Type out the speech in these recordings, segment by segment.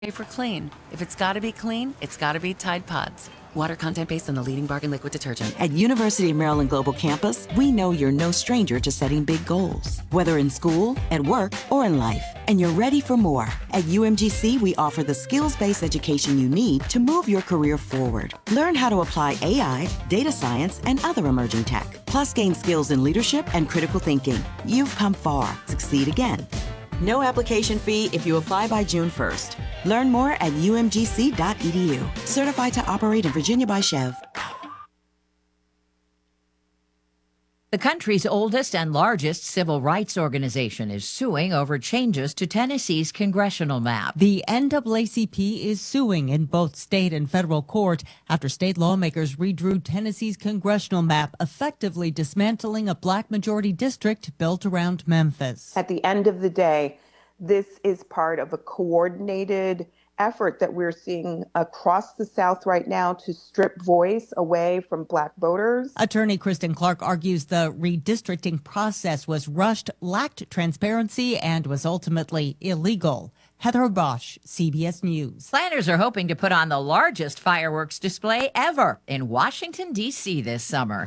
For clean. If it's gotta be clean, it's gotta be Tide Pods. Water content based on the leading bargain liquid detergent. At University of Maryland Global Campus, we know you're no stranger to setting big goals, whether in school, at work, or in life. And you're ready for more. At UMGC, we offer the skills-based education you need to move your career forward. Learn how to apply AI, data science, and other emerging tech. Plus, gain skills in leadership and critical thinking. You've come far. Succeed again. No application fee if you apply by June 1st. Learn more at umgc.edu. Certified to operate in Virginia by Chev. The country's oldest and largest civil rights organization is suing over changes to Tennessee's congressional map. The NAACP is suing in both state and federal court after state lawmakers redrew Tennessee's congressional map, effectively dismantling a black majority district built around Memphis. At the end of the day, this is part of a coordinated effort that we're seeing across the South right now to strip voice away from black voters. Attorney Kristen Clark argues the redistricting process was rushed, lacked transparency, and was ultimately illegal. Heather Bosch, CBS News. Planners are hoping to put on the largest fireworks display ever in Washington, D.C. this summer.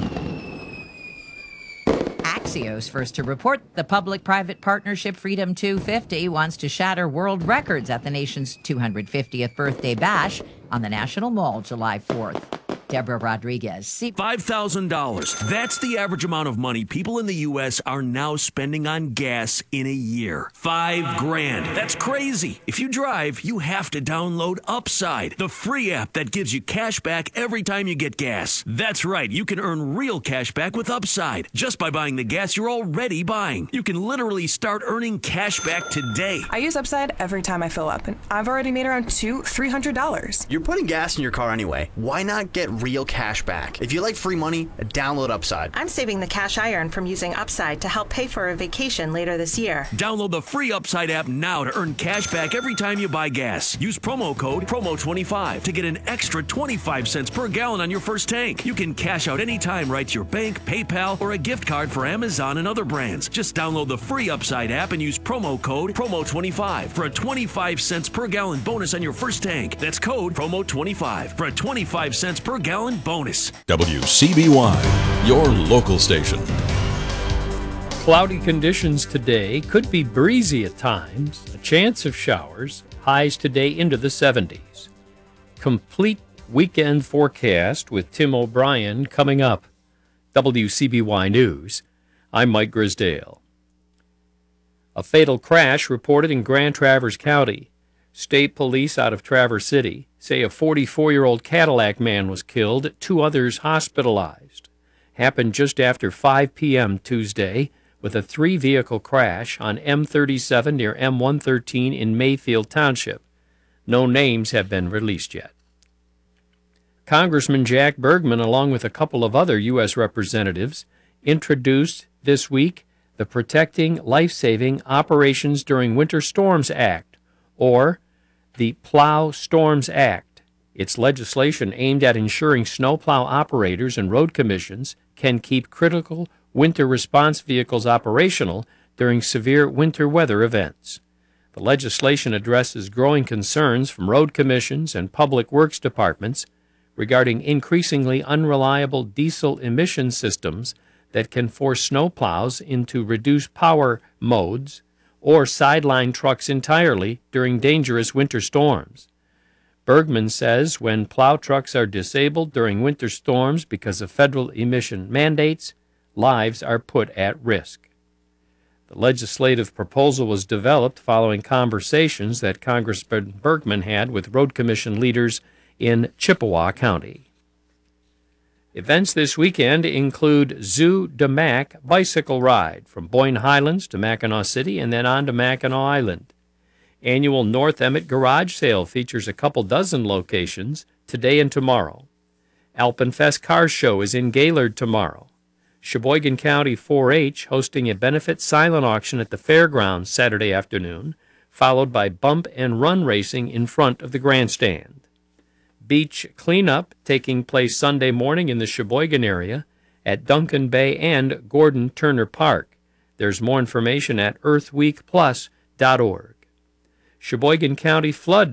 Axios first to report the public-private partnership Freedom 250 wants to shatter world records at the nation's 250th birthday bash on the National Mall July 4th. Deborah Rodriguez. $5,000. That's the average amount of money people in the U.S. are now spending on gas in a year. $5,000. That's crazy. If you drive, you have to download Upside, the free app that gives you cash back every time you get gas. That's right. You can earn real cash back with Upside just by buying the gas you're already buying. You can literally start earning cash back today. I use Upside every time I fill up, and I've already made around $300. You're putting gas in your car anyway. Why not get real cash back? If you like free money, download Upside. I'm saving the cash I earn from using Upside to help pay for a vacation later this year. Download the free Upside app now to earn cash back every time you buy gas. Use promo code PROMO25 to get an extra 25 cents per gallon on your first tank. You can cash out anytime right to your bank, PayPal, or a gift card for Amazon and other brands. Just download the free Upside app and use promo code PROMO25 for a 25 cents per gallon bonus on your first tank. That's code PROMO25 for a 25 cents per gallon bonus. WCBY, your local station. Cloudy conditions today, could be breezy at times, a chance of showers, highs today into the 70s. Complete weekend forecast with Tim O'Brien coming up. WCBY News, I'm Mike Grisdale. A fatal crash reported in Grand Traverse County. State police out of Traverse City say a 44-year-old Cadillac man was killed, 2 others hospitalized. Happened just after 5 p.m. Tuesday with a 3-vehicle crash on M37 near M113 in Mayfield Township. No names have been released yet. Congressman Jack Bergman, along with a couple of other U.S. representatives, introduced this week the Protecting Life-Saving Operations During Winter Storms Act, or the Plow Storms Act. It's legislation aimed at ensuring snowplow operators and road commissions can keep critical winter response vehicles operational during severe winter weather events. The legislation addresses growing concerns from road commissions and public works departments regarding increasingly unreliable diesel emission systems that can force snowplows into reduced power modes or sideline trucks entirely during dangerous winter storms. Bergman says when plow trucks are disabled during winter storms because of federal emission mandates, lives are put at risk. The legislative proposal was developed following conversations that Congressman Bergman had with road commission leaders in Chippewa County. Events this weekend include Zoo de Mac bicycle ride from Boyne Highlands to Mackinac City and then on to Mackinac Island. Annual North Emmett Garage Sale features a couple dozen locations today and tomorrow. Alpenfest Car Show is in Gaylord tomorrow. Sheboygan County 4-H hosting a benefit silent auction at the fairgrounds Saturday afternoon, followed by bump and run racing in front of the grandstand. Beach cleanup taking place Sunday morning in the Sheboygan area at Duncan Bay and Gordon Turner Park. There's more information at earthweekplus.org. Sheboygan County Flood